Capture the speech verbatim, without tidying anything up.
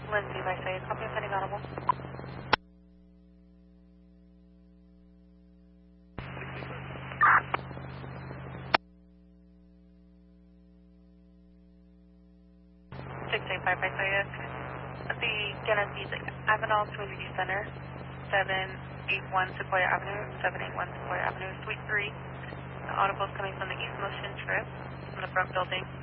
Lindsay by say, copy of pending audible. six eight five by say, at the Genesee Avenal Community Center, seven eight one Sequoia Avenue, seven eight one Sequoia Avenue, Suite three. The audible is coming from the East Motion trip from the front building.